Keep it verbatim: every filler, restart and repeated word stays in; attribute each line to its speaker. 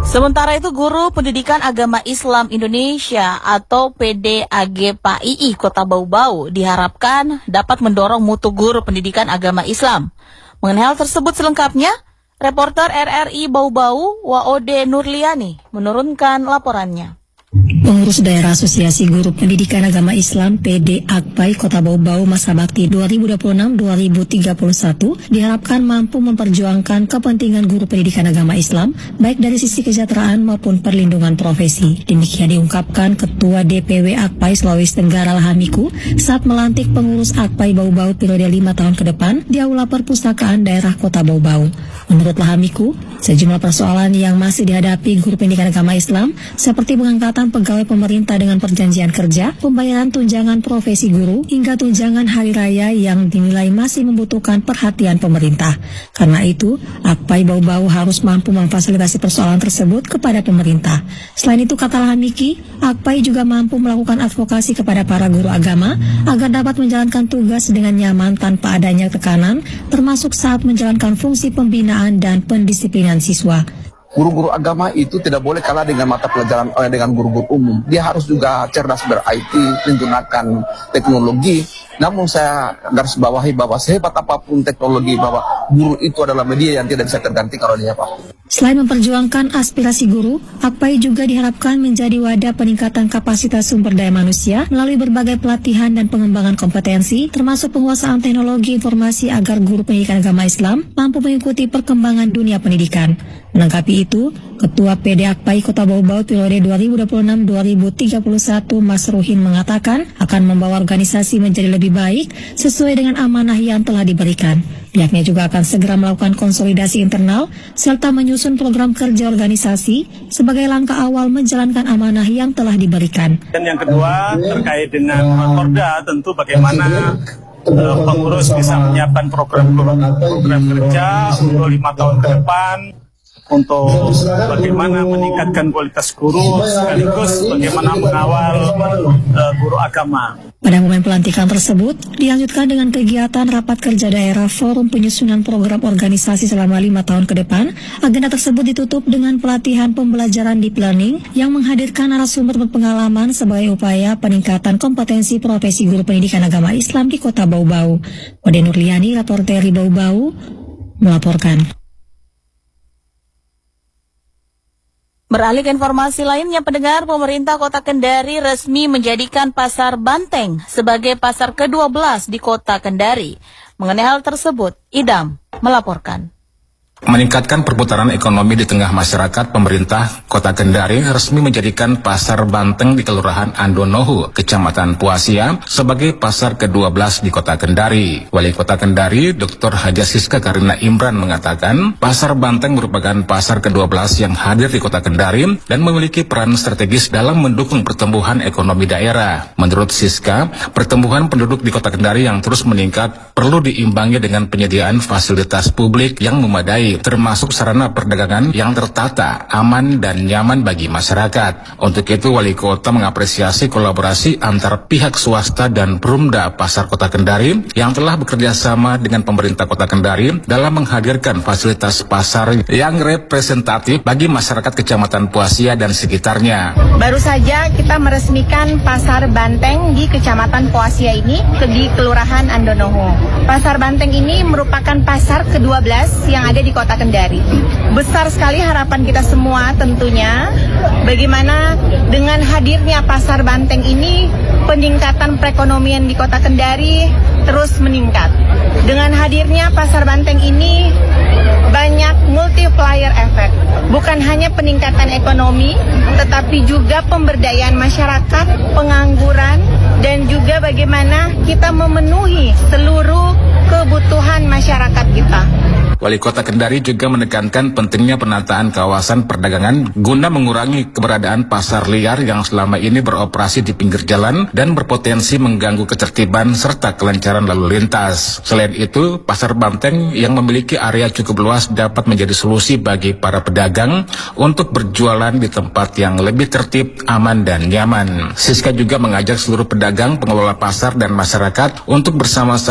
Speaker 1: Sementara itu, Guru Pendidikan Agama Islam Indonesia atau P D A G P A I I Kota Bau-Bau diharapkan dapat mendorong mutu guru pendidikan agama Islam. Mengenai hal tersebut selengkapnya, reporter R R I Bau-Bau Waode Nurliani menurunkan laporannya.
Speaker 2: Pengurus Daerah Asosiasi Guru Pendidikan Agama Islam P D A G P A I Kota Bau-Bau masa bakti dua ribu dua puluh enam sampai dua ribu tiga puluh satu diharapkan mampu memperjuangkan kepentingan guru pendidikan agama Islam baik dari sisi kesejahteraan maupun perlindungan profesi. Demikian diungkapkan Ketua D P W A G P A I Sulawesi Tenggara Lahamiku saat melantik pengurus A G P A I Bau-Bau periode lima tahun ke depan di Aula Perpustakaan Daerah Kota Bau-Bau. Menurut Lahamiku, sejumlah persoalan yang masih dihadapi guru pendidikan agama Islam seperti pengangkatan pegawai pemerintah dengan perjanjian kerja, pembayaran tunjangan profesi guru, hingga tunjangan hari raya yang dinilai masih membutuhkan perhatian pemerintah. Karena itu, A G P A I Bau-Bau harus mampu memfasilitasi persoalan tersebut kepada pemerintah. Selain itu, kata Lahamiki, A G P A I juga mampu melakukan advokasi kepada para guru agama agar dapat menjalankan tugas dengan nyaman tanpa adanya tekanan, termasuk saat menjalankan fungsi pembinaan dan pendisiplinan siswa.
Speaker 3: Guru-guru agama itu tidak boleh kalah dengan mata pelajaran eh, dengan guru-guru umum. Dia harus juga cerdas ber-I T, menggunakan teknologi. Namun saya garis bawahi bahwa sehebat apapun teknologi, bahwa guru itu adalah media yang tidak bisa tergantikan oleh siapapun.
Speaker 2: Selain memperjuangkan aspirasi guru, A G P A I juga diharapkan menjadi wadah peningkatan kapasitas sumber daya manusia melalui berbagai pelatihan dan pengembangan kompetensi, termasuk penguasaan teknologi informasi agar guru pendidikan agama Islam mampu mengikuti perkembangan dunia pendidikan. Menanggapi itu, Ketua P D A G P A I Kota Bau-Bau periode dua ribu dua puluh enam sampai dua ribu tiga puluh satu Mas Ruhin mengatakan akan membawa organisasi menjadi lebih baik sesuai dengan amanah yang telah diberikan. Pihaknya juga akan segera melakukan konsolidasi internal serta menyusun program kerja organisasi sebagai langkah awal menjalankan amanah yang telah diberikan.
Speaker 4: Dan yang kedua terkait dengan Korda, tentu bagaimana uh, pengurus bisa menyiapkan program-program kerja untuk lima tahun ke depan, untuk bagaimana meningkatkan kualitas guru sekaligus bagaimana mengawal uh, guru agama.
Speaker 2: Pada momen pelantikan tersebut, dilanjutkan dengan kegiatan rapat kerja daerah forum penyusunan program organisasi selama lima tahun ke depan. Agenda tersebut ditutup dengan pelatihan pembelajaran deep learning yang menghadirkan narasumber berpengalaman sebagai upaya peningkatan kompetensi profesi guru pendidikan agama Islam di Kota Bau-Bau. Waode Nurliani, reporter R R I Bau-Bau, melaporkan.
Speaker 1: Beralih ke informasi lainnya, pendengar, pemerintah Kota Kendari resmi menjadikan Pasar Banteng sebagai pasar kedua belas di Kota Kendari. Mengenai hal tersebut, Idam melaporkan.
Speaker 5: Meningkatkan perputaran ekonomi di tengah masyarakat, pemerintah Kota Kendari resmi menjadikan Pasar Banteng di Kelurahan Andonohu, Kecamatan Puasia, sebagai pasar kedua belas di Kota Kendari. Wali Kota Kendari, Doktor Haja Siska Karina Imran mengatakan, Pasar Banteng merupakan pasar kedua belas yang hadir di Kota Kendari dan memiliki peran strategis dalam mendukung pertumbuhan ekonomi daerah. Menurut Siska, pertumbuhan penduduk di Kota Kendari yang terus meningkat perlu diimbangi dengan penyediaan fasilitas publik yang memadai, termasuk sarana perdagangan yang tertata, aman, dan nyaman bagi masyarakat. Untuk itu, Wali Kota mengapresiasi kolaborasi antar pihak swasta dan Perumda Pasar Kota Kendari yang telah bekerja sama dengan pemerintah Kota Kendari dalam menghadirkan fasilitas pasar yang representatif bagi masyarakat Kecamatan Puasia dan sekitarnya.
Speaker 6: Baru saja kita meresmikan Pasar Banteng di Kecamatan Puasia ini di Kelurahan Andonohu. Pasar Banteng ini merupakan pasar kedua belas yang ada di Kota Kendari. Besar sekali harapan kita semua tentunya bagaimana dengan hadirnya Pasar Banteng ini peningkatan perekonomian di Kota Kendari terus meningkat. Dengan hadirnya Pasar Banteng ini banyak multiplier effect. Bukan hanya peningkatan ekonomi, tetapi juga pemberdayaan masyarakat, pengangguran, dan juga bagaimana kita memenuhi seluruh kebutuhan masyarakat kita.
Speaker 5: Wali Kota Kendari juga menekankan pentingnya penataan kawasan perdagangan guna mengurangi keberadaan pasar liar yang selama ini beroperasi di pinggir jalan dan berpotensi mengganggu ketertiban serta kelancaran lalu lintas. Selain itu, Pasar Banteng yang memiliki area cukup luas dapat menjadi solusi bagi para pedagang untuk berjualan di tempat yang lebih tertib, aman, dan nyaman. Siska juga mengajak seluruh pedagang, pengelola pasar, dan masyarakat untuk bersama-sama